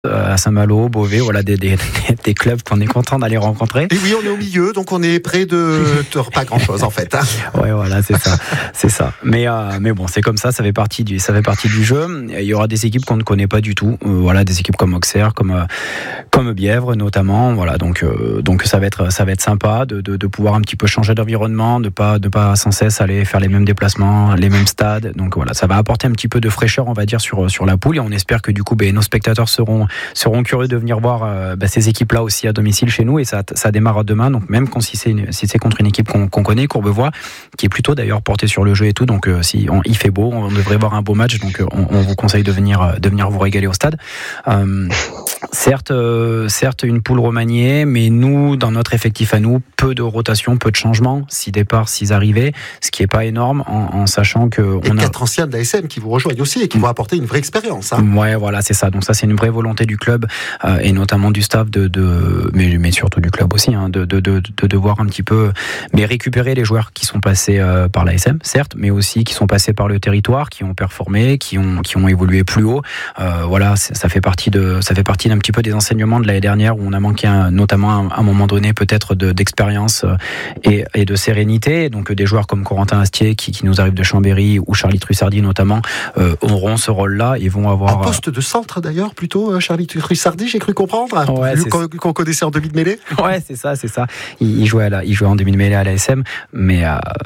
à Saint-Malo, Beauvais, voilà des clubs qu'on est content d'aller rencontrer. Et oui, on est au milieu, donc on est près de pas grand-chose en fait. Ouais, voilà, c'est ça. Mais bon, c'est comme ça fait partie du jeu. Il y aura des équipes qu'on ne connaît pas du tout. Voilà, des équipes comme Auxerre, comme Bièvre notamment. Voilà, donc ça va être sympa de pouvoir un petit peu changer d'environnement, de pas sans cesse aller faire les mêmes déplacements, les mêmes stades. Donc voilà, ça va apporter un petit peu de fraîcheur, on va dire, sur la poule, et on espère que du coup, nos spectateurs seront curieux de venir voir ces équipes-là aussi à domicile chez nous, et ça démarre demain. Donc même si c'est contre une équipe qu'on connaît, Courbevoie, qui est plutôt d'ailleurs portée sur le jeu et tout, donc il fait beau, on devrait voir un beau match, donc on vous conseille de venir vous régaler au stade. Certes, une poule remaniée, mais nous, dans notre effectif à nous, peu de rotation, peu de changements, 6 départs, 6 arrivées, ce qui est pas énorme, en sachant que on a 4 anciens de l'ASM qui vous rejoignent aussi et qui vont apporter une vraie expérience. Ouais, voilà, c'est ça. Donc ça, c'est une vraie volonté du club et notamment du staff mais surtout du club aussi, de devoir un petit peu récupérer les joueurs qui sont passés par l'ASM, certes, mais aussi qui sont passés par le territoire, qui ont performé, qui ont évolué plus haut. Voilà, ça fait partie d'un petit peu des enseignements de l'année dernière, où on a manqué notamment à un moment donné peut-être d'expérience et de sérénité. Donc des joueurs comme Corentin Astier qui nous arrive de Chambéry, ou Charlie Trussardi notamment, auront ce rôle-là et vont avoir en poste de centre d'ailleurs plutôt, Charlie Trussardi, j'ai cru comprendre, ouais, qu'on connaissait en demi de mêlée. Ouais, c'est ça. Il jouait en demi de mêlée à l'ASM, mais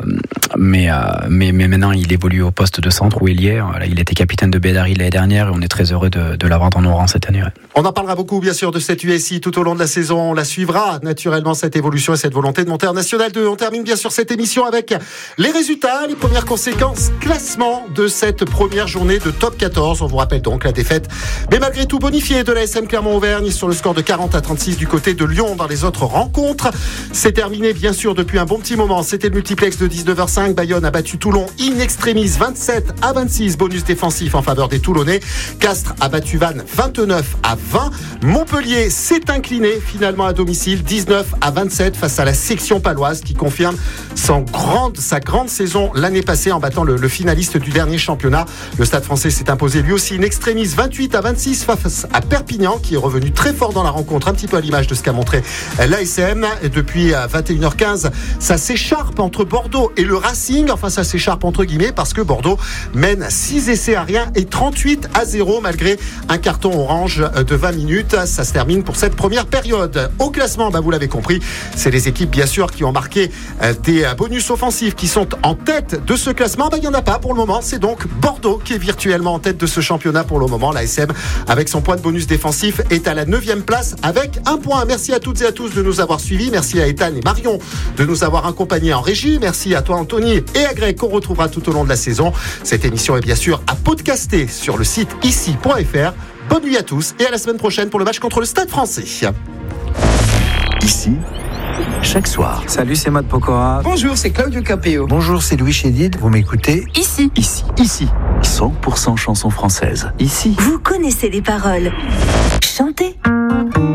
maintenant il évolue au poste de centre ou ailier. Il était capitaine de Bédari l'année dernière, et on est très heureux de l'avoir dans nos rangs cette année. Ouais. On en parlera beaucoup bien sûr de cette USI tout au long de la saison. On la suivra naturellement, cette évolution et cette volonté de monter en National 2. On termine bien sûr cette émission avec les résultats, les premières conséquences, classement de cette première journée de top 14. On vous rappelle donc la défaite, mais malgré tout bonifiée, de l'ASM Clermont-Auvergne sur le score de 40-36 du côté de Lyon. Dans les autres rencontres, c'est terminé bien sûr depuis un bon petit moment. C'était le multiplex de 19h05. Bayonne a battu Toulon in extremis 27-26, bonus défensif en faveur des Toulonnais. Castres a battu Vannes 29-20. Montpellier s'est incliné finalement à domicile 19-27 face à la section paloise, qui confirme sa grande saison l'année passée en battant le finaliste du dernier championnat. Le Stade Français s'est imposé lui aussi in extremis 28-26 face à Perpignan, qui est revenu très fort dans la rencontre, un petit peu à l'image de ce qu'a montré l'ASM. Et depuis 21h15, ça s'écharpe entre Bordeaux et le Racing. Enfin, ça s'écharpe entre guillemets, parce que Bordeaux mène 6 essais à rien et 38-0 malgré un carton orange de 20 minutes. Ça se termine pour cette première période. Au classement, vous l'avez compris, c'est les équipes bien sûr qui ont marqué des bonus offensifs qui sont en tête de ce classement. Il n'y en a pas pour le moment. C'est donc Bordeaux qui est virtuellement en tête de ce championnat pour le moment. L'ASM, avec son point de bonus défensif, est à la 9e place avec 1 point. Merci à toutes et à tous de nous avoir suivis. Merci à Ethan et Marion de nous avoir accompagnés en régie. Merci à toi Anthony et à Greg, qu'on retrouvera tout au long de la saison. Cette émission est bien sûr à podcaster sur le site ici.fr. Bonne nuit à tous et à la semaine prochaine pour le match contre le Stade Français. Ici, chaque soir. Salut, c'est Matt Pokora. Bonjour, c'est Claudio Capéo. Bonjour, c'est Louis Chédid. Vous m'écoutez Ici. 100% chansons françaises. Ici. Vous connaissez les paroles. Chantez.